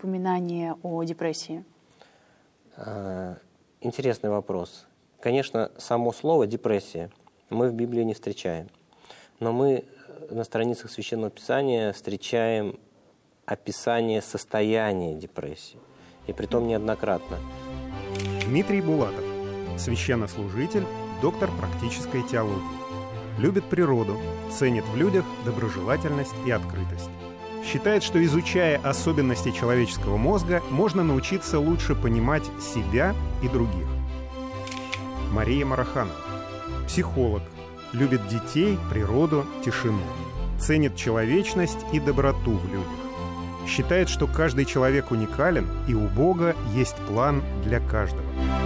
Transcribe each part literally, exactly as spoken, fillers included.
упоминание о депрессии? Интересный вопрос. Конечно, само слово «депрессия» мы в Библии не встречаем, но мы на страницах Священного Писания встречаем описание состояния депрессии, и притом неоднократно. Дмитрий Булатов, священнослужитель, доктор практической теологии. Любит природу, ценит в людях доброжелательность и открытость. Считает, что, изучая особенности человеческого мозга, можно научиться лучше понимать себя и других. Мария Мараханова, психолог, любит детей, природу, тишину. Ценит человечность и доброту в людях. Считает, что каждый человек уникален, и у Бога есть план для каждого.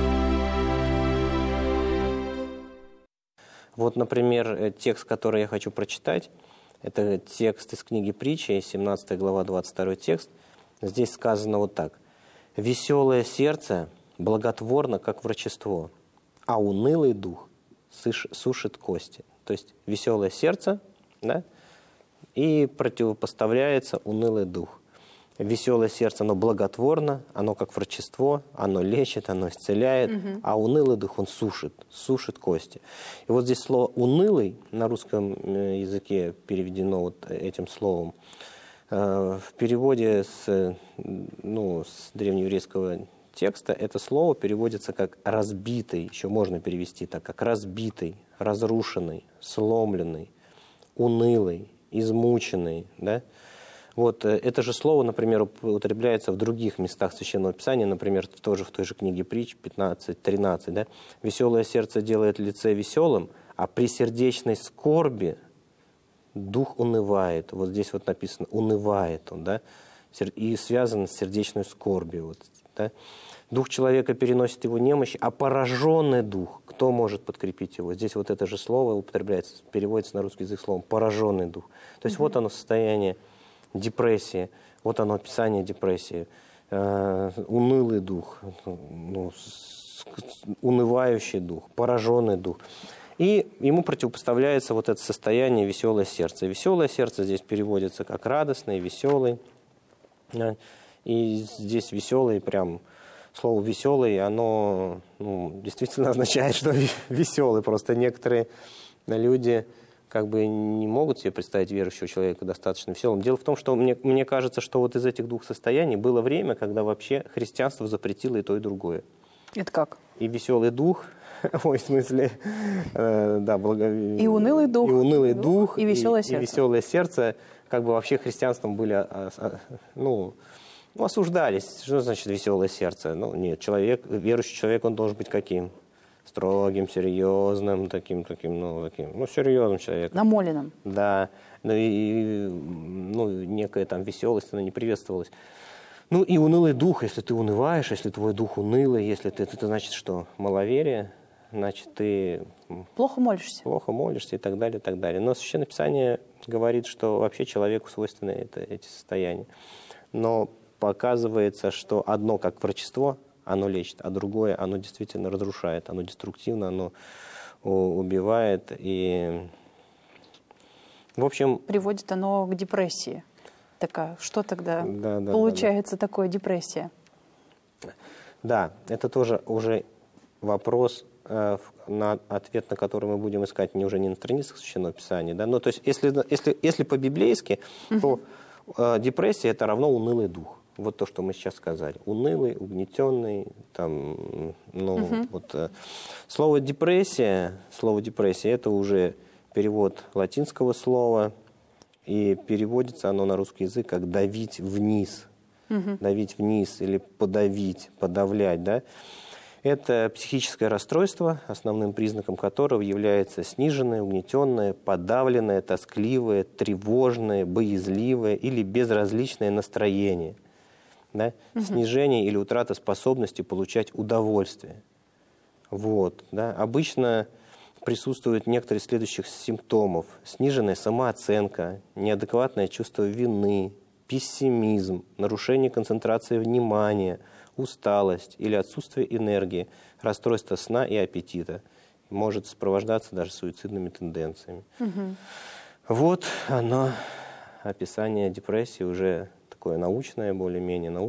Вот, например, текст, который я хочу прочитать, это текст из книги Притчи, семнадцатая глава, двадцать второй текст. Здесь сказано вот так. «Веселое сердце благотворно, как врачество, а унылый дух сушит кости». То есть веселое сердце, да, и противопоставляется унылый дух. Веселое сердце, оно благотворно, оно как врачество, оно лечит, оно исцеляет, угу. а унылый дух, он сушит, сушит кости. И вот здесь слово «унылый» на русском языке переведено вот этим словом. В переводе с, ну, с древнееврейского текста это слово переводится как «разбитый», еще можно перевести так, как «разбитый», «разрушенный», «сломленный», «унылый», «измученный», да? Вот, это же слово, например, употребляется в других местах Священного Писания, например, тоже в той же книге Притч пятнадцать тринадцать. Да? «Веселое сердце делает лице веселым, а при сердечной скорби дух унывает». Вот здесь вот написано «унывает он», да? И связано с сердечной скорбью. Вот, да? «Дух человека переносит его немощь, а пораженный дух, кто может подкрепить его?» Здесь вот это же слово употребляется, переводится на русский язык словом «пораженный дух». То есть mm-hmm. вот оно состояние депрессии, вот оно описание депрессии. Э, унылый дух, ну, с, унывающий дух, пораженный дух. И ему противопоставляется вот это состояние веселое сердце. Веселое сердце здесь переводится как радостный, веселый. И здесь веселый, прям слово веселый, оно ну, действительно означает, что веселый. Просто некоторые люди как бы не могут себе представить верующего человека достаточно веселым. Дело в том, что мне, мне кажется, что вот из этих двух состояний было время, когда вообще христианство запретило и то, и другое. Это как? И веселый дух, ой, в смысле, э, да, благо... И унылый дух. И унылый дух, и веселое и, сердце. И веселое сердце, как бы вообще христианством были, а, а, ну, ну, осуждались. Что значит веселое сердце? Ну, нет, человек, верующий человек, он должен быть каким? Строгим, серьезным, таким, таким, ну, таким, ну, серьезным человеком. Намоленным. Да, ну и, ну, некая там веселость, она не приветствовалась. Ну и унылый дух, если ты унываешь, если твой дух унылый, если ты, это значит что? Маловерие, значит ты... Плохо молишься. Плохо молишься и так далее, и так далее. Но Священное Писание говорит, что вообще человеку свойственны это, эти состояния. Но показывается, что одно как врачество, оно лечит, а другое, оно действительно разрушает, оно деструктивно, оно убивает. И, в общем... Приводит оно к депрессии. Такая, что тогда да, да, получается да, да. такое депрессия? Да, это тоже уже вопрос, э, на ответ на который мы будем искать не уже не на страницах Священного Писания. Да? Ну, то есть, если, если, если по-библейски, угу. то э, депрессия – это равно унылый дух. Вот то, что мы сейчас сказали. Унылый, угнетенный. Там, ну, угу. вот, э, слово «депрессия», слово «депрессия» – это уже перевод латинского слова, и переводится оно на русский язык как «давить вниз». Угу. Давить вниз или подавить, подавлять. Да? Это психическое расстройство, основным признаком которого является сниженное, угнетенное, подавленное, тоскливое, тревожное, боязливое или безразличное настроение. Да? Угу. Снижение или утрата способности получать удовольствие. Вот, да? Обычно присутствуют некоторые из следующих симптомов. Сниженная самооценка, неадекватное чувство вины, пессимизм, нарушение концентрации внимания, усталость или отсутствие энергии, расстройство сна и аппетита. Может сопровождаться даже суицидными тенденциями. Угу. Вот оно, описание депрессии уже такое научное, более-менее научное.